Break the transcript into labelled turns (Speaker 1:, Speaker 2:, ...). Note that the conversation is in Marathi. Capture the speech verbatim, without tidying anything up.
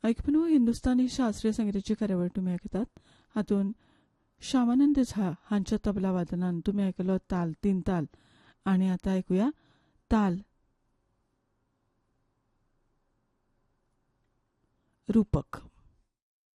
Speaker 1: ऐकपणू हिंदुस्थानी शास्त्रीय संगीताची कार्यावळ तुम्ही आयकतात. हातून श्यामानंद झा हांच्या तबला वादनान तुम्ही आयकलो ताल तीन ताल. आणि आता ऐकूया ताल रूपक.